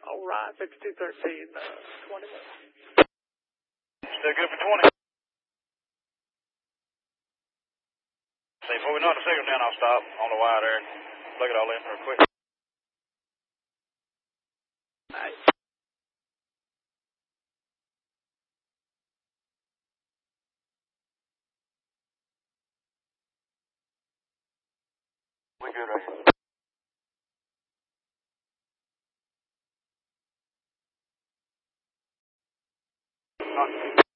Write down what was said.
All right, 5213, 20 minutes. Still good for 20. See, before we knock the signal down, I'll stop on the wire there and plug it all in real quick. Nice. We good right here. Not